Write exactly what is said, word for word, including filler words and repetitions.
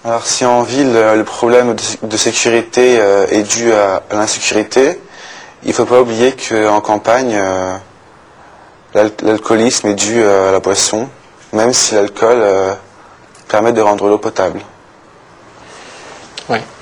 Alors si en ville le problème de sécurité est dû à l'insécurité, il ne faut pas oublier qu'en campagne, l'alcoolisme est dû à la boisson, même si l'alcool permet de rendre l'eau potable. Ouais.